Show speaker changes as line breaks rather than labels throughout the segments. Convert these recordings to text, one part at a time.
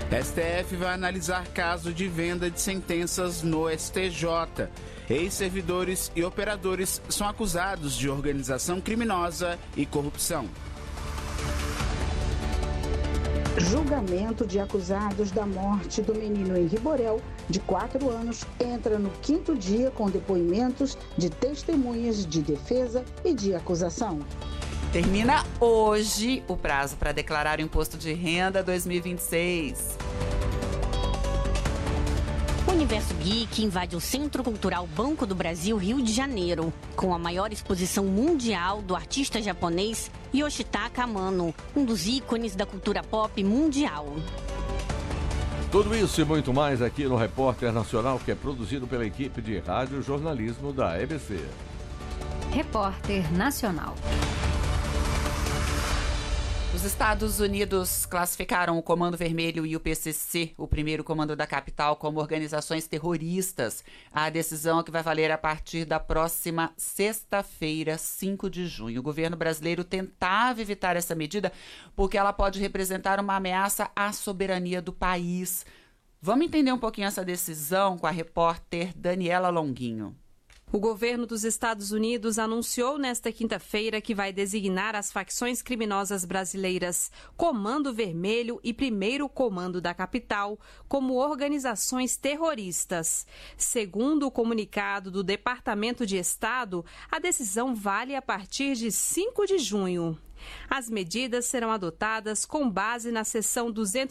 STF vai analisar caso de venda de sentenças no STJ. Ex-servidores e operadores são acusados de organização criminosa e corrupção.
Julgamento de acusados da morte do menino Henri Borel, de 4 anos, entra no 5º dia com depoimentos de testemunhas de defesa e de acusação.
Termina hoje o prazo para declarar o imposto de renda 2026.
O Universo Geek invade o Centro Cultural Banco do Brasil, Rio de Janeiro, com a maior exposição mundial do artista japonês Yoshitaka Amano, um dos ícones da cultura pop mundial.
Tudo isso e muito mais aqui no Repórter Nacional, que é produzido pela equipe de rádio jornalismo da EBC.
Repórter Nacional.
Os Estados Unidos classificaram o Comando Vermelho e o PCC, o primeiro comando da capital, como organizações terroristas. A decisão é que vai valer a partir da próxima sexta-feira, 5 de junho. O governo brasileiro tentava evitar essa medida porque ela pode representar uma ameaça à soberania do país. Vamos entender um pouquinho essa decisão com a repórter Daniela Longuinho.
O governo dos Estados Unidos anunciou nesta quinta-feira que vai designar as facções criminosas brasileiras Comando Vermelho e Primeiro Comando da Capital como organizações terroristas. Segundo o comunicado do Departamento de Estado, a decisão vale a partir de 5 de junho. As medidas serão adotadas com base na seção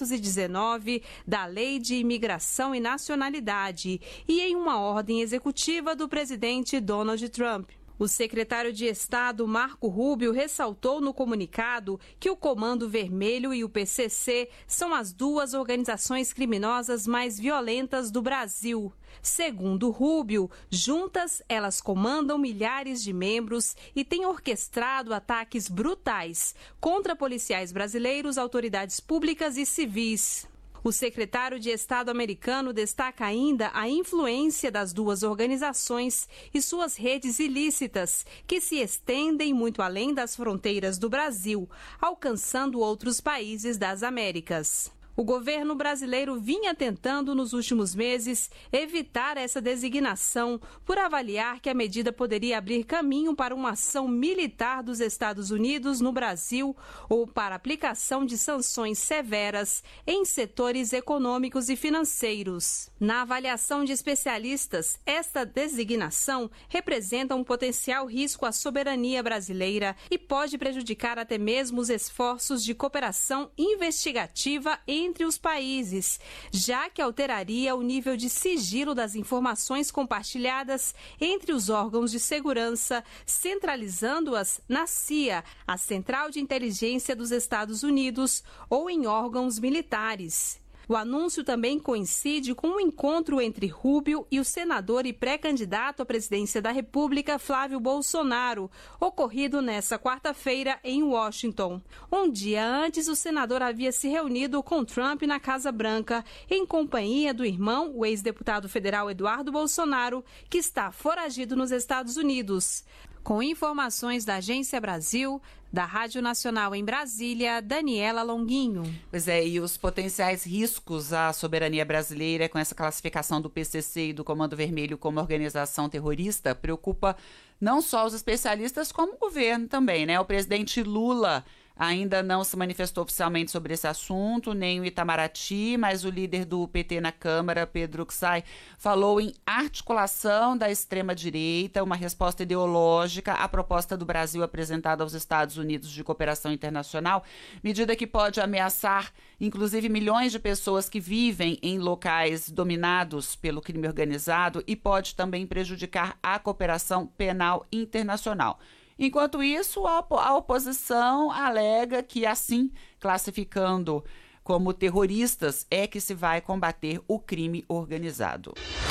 219 da Lei de Imigração e Nacionalidade e em uma ordem executiva do presidente Donald Trump. O secretário de Estado, Marco Rubio, ressaltou no comunicado que o Comando Vermelho e o PCC são as duas organizações criminosas mais violentas do Brasil. Segundo Rubio, juntas elas comandam milhares de membros e têm orquestrado ataques brutais contra policiais brasileiros, autoridades públicas e civis. O secretário de Estado americano destaca ainda a influência das duas organizações e suas redes ilícitas, que se estendem muito além das fronteiras do Brasil, alcançando outros países das Américas. O governo brasileiro vinha tentando, nos últimos meses, evitar essa designação por avaliar que a medida poderia abrir caminho para uma ação militar dos Estados Unidos no Brasil ou para aplicação de sanções severas em setores econômicos e financeiros. Na avaliação de especialistas, esta designação representa um potencial risco à soberania brasileira e pode prejudicar até mesmo os esforços de cooperação investigativa entre os países, já que alteraria o nível de sigilo das informações compartilhadas entre os órgãos de segurança, centralizando-as na CIA, a Central de Inteligência dos Estados Unidos, ou em órgãos militares. O anúncio também coincide com um encontro entre Rubio e o senador e pré-candidato à presidência da República, Flávio Bolsonaro, ocorrido nesta quarta-feira em Washington. Um dia antes, o senador havia se reunido com Trump na Casa Branca, em companhia do irmão, o ex-deputado federal Eduardo Bolsonaro, que está foragido nos Estados Unidos. Com informações da Agência Brasil, da Rádio Nacional em Brasília, Daniela Longuinho.
Pois é, e os potenciais riscos à soberania brasileira com essa classificação do PCC e do Comando Vermelho como organização terrorista preocupa não só os especialistas, como o governo também, né? O presidente Lula ainda não se manifestou oficialmente sobre esse assunto, nem o Itamaraty, mas o líder do PT na Câmara, Pedro Xay, falou em articulação da extrema-direita, uma resposta ideológica à proposta do Brasil apresentada aos Estados Unidos de cooperação internacional, medida que pode ameaçar, inclusive, milhões de pessoas que vivem em locais dominados pelo crime organizado e pode também prejudicar a cooperação penal internacional. Enquanto isso, a oposição alega que, assim, classificando como terroristas, é que se vai combater o crime organizado.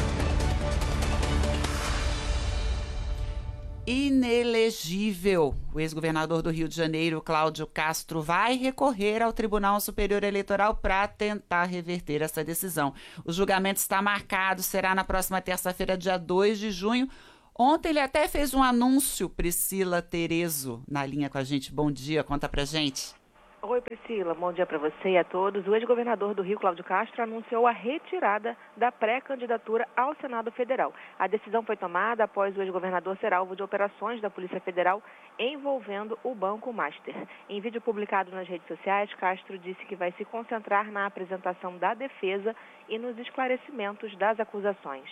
Inelegível. O ex-governador do Rio de Janeiro, Cláudio Castro, vai recorrer ao Tribunal Superior Eleitoral para tentar reverter essa decisão. O julgamento está marcado, será na próxima terça-feira, dia 2 de junho. Ontem ele até fez um anúncio, Priscila Terezo, na linha com a gente. Bom dia, conta pra gente.
Oi, Priscila. Bom dia para você e a todos. O ex-governador do Rio, Cláudio Castro, anunciou a retirada da pré-candidatura ao Senado Federal. A decisão foi tomada após o ex-governador ser alvo de operações da Polícia Federal envolvendo o Banco Master. Em vídeo publicado nas redes sociais, Castro disse que vai se concentrar na apresentação da defesa e nos esclarecimentos das acusações.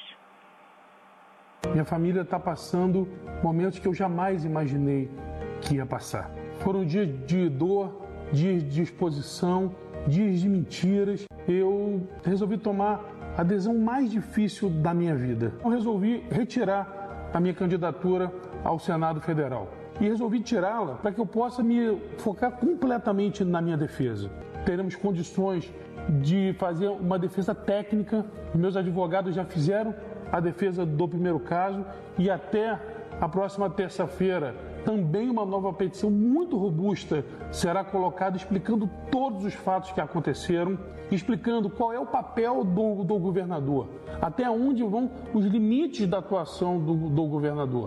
Minha família está passando momentos que eu jamais imaginei que ia passar. Foram dias de dor, dias de exposição, dias de mentiras. Eu resolvi tomar a decisão mais difícil da minha vida. Eu resolvi retirar a minha candidatura ao Senado Federal. E resolvi tirá-la para que eu possa me focar completamente na minha defesa. Teremos condições de fazer uma defesa técnica. Meus advogados já fizeram a defesa do primeiro caso e até a próxima terça-feira também uma nova petição muito robusta será colocada explicando todos os fatos que aconteceram, explicando qual é o papel do governador, até onde vão os limites da atuação do governador.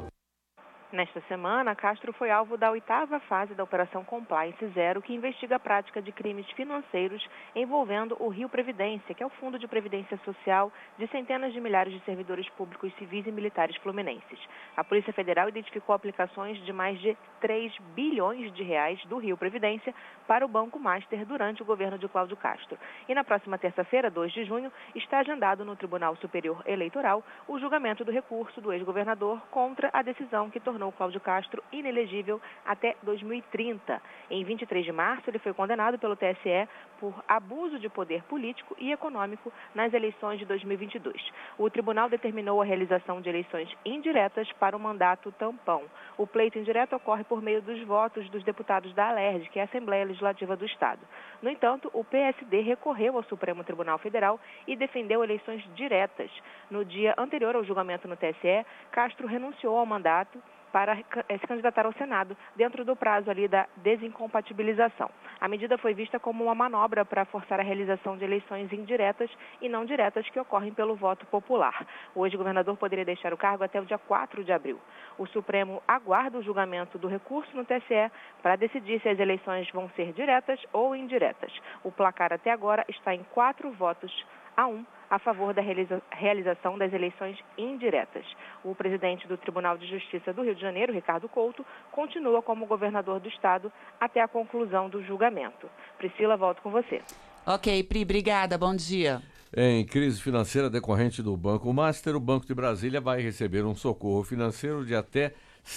Nesta semana, Castro foi alvo da 8ª fase da Operação Compliance Zero, que investiga a prática de crimes financeiros envolvendo o Rio Previdência, que é o Fundo de Previdência Social de centenas de milhares de servidores públicos civis e militares fluminenses. A Polícia Federal identificou aplicações de mais de 3 bilhões de reais do Rio Previdência para o Banco Master durante o governo de Cláudio Castro. E na próxima terça-feira, 2 de junho, está agendado no Tribunal Superior Eleitoral o julgamento do recurso do ex-governador contra a decisão que tornou Cláudio Castro inelegível até 2030. Em 23 de março, ele foi condenado pelo TSE por abuso de poder político e econômico nas eleições de 2022. O tribunal determinou a realização de eleições indiretas para o mandato tampão. O pleito indireto ocorre por meio dos votos dos deputados da ALERJ, que é a Assembleia Legislativa do Estado. No entanto, o PSD recorreu ao Supremo Tribunal Federal e defendeu eleições diretas. No dia anterior ao julgamento no TSE, Castro renunciou ao mandato para se candidatar ao Senado, dentro do prazo ali da desincompatibilização. A medida foi vista como uma manobra para forçar a realização de eleições indiretas e não diretas que ocorrem pelo voto popular. O ex-governador poderia deixar o cargo até o dia 4 de abril. O Supremo aguarda o julgamento do recurso no TSE para decidir se as eleições vão ser diretas ou indiretas. O placar até agora está em 4 votos a 1 a favor da realização das eleições indiretas. O presidente do Tribunal de Justiça do Rio de Janeiro, Ricardo Couto, continua como governador do estado até a conclusão do julgamento. Priscila, volto com você.
Ok, Pri, obrigada, bom dia.
Em crise financeira decorrente do Banco Master, o Banco de Brasília vai receber um socorro financeiro de até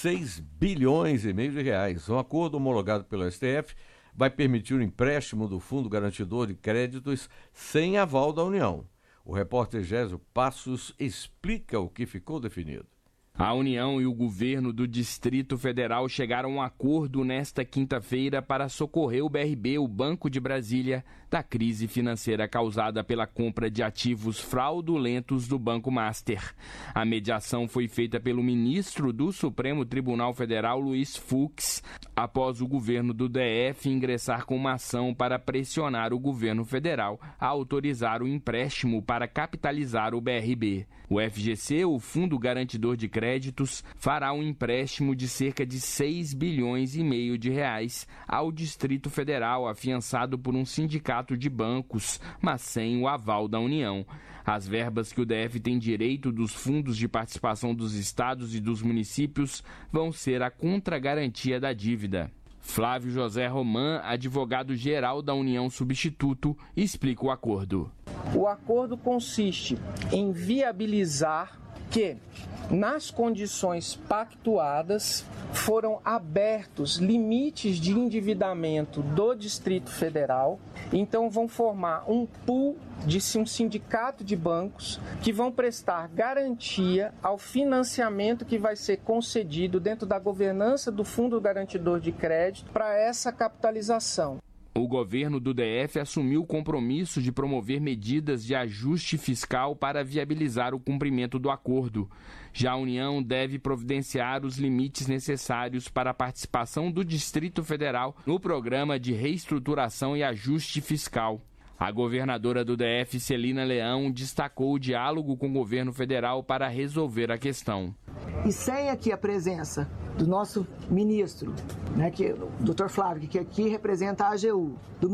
6 bilhões e meio de reais. Um acordo homologado pelo STF vai permitir o empréstimo do Fundo Garantidor de Créditos sem aval da União. O repórter Gésio Passos explica o que ficou definido.
A União e o governo do Distrito Federal chegaram a um acordo nesta quinta-feira para socorrer o BRB, o Banco de Brasília, da crise financeira causada pela compra de ativos fraudulentos do Banco Master. A mediação foi feita pelo ministro do Supremo Tribunal Federal, Luiz Fux, após o governo do DF ingressar com uma ação para pressionar o governo federal a autorizar o empréstimo para capitalizar o BRB. O FGC, o Fundo Garantidor de Créditos, fará um empréstimo de cerca de 6 bilhões e meio de reais ao Distrito Federal, afiançado por um sindicato de bancos, mas sem o aval da União. As verbas que o DF tem direito dos fundos de participação dos estados e dos municípios vão ser a contragarantia da dívida. Flávio José Roman, advogado-geral da União Substituto, explica o acordo.
O acordo consiste em viabilizar que, nas condições pactuadas, foram abertos limites de endividamento do Distrito Federal. Então vão formar um pool de um sindicato de bancos que vão prestar garantia ao financiamento que vai ser concedido dentro da governança do Fundo Garantidor de Crédito para essa capitalização.
O governo do DF assumiu o compromisso de promover medidas de ajuste fiscal para viabilizar o cumprimento do acordo. Já a União deve providenciar os limites necessários para a participação do Distrito Federal no programa de reestruturação e ajuste fiscal. A governadora do DF, Celina Leão, destacou o diálogo com o governo federal para resolver a questão.
E sem aqui a presença do nosso ministro, o Dr. Flávio, que aqui representa a AGU, do